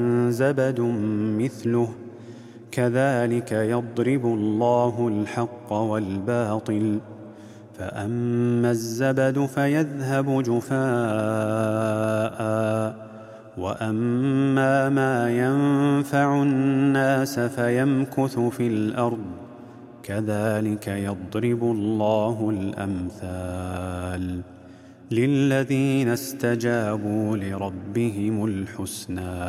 زبد مثله كذلك يضرب الله الحق والباطل فأما الزبد فيذهب جفاء وأما ما ينفع الناس فيمكث في الأرض كذلك يضرب الله الأمثال للذين استجابوا لربهم الحسنى